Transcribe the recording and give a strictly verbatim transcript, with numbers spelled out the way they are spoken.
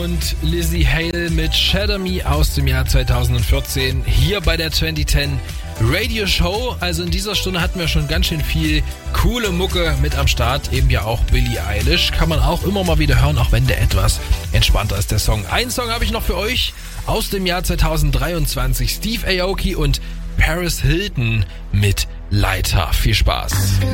und Lizzie Hale mit Shadow Me aus dem Jahr zweitausendvierzehn hier bei der zwanzig zehn Radio Show. Also in dieser Stunde hatten wir schon ganz schön viel coole Mucke mit am Start. Eben ja auch Billie Eilish. Kann man auch immer mal wieder hören, auch wenn der etwas entspannter ist, der Song. Einen Song habe ich noch für euch aus dem Jahr zweitausenddreiundzwanzig. Steve Aoki und Paris Hilton mit Leiter. Viel Spaß.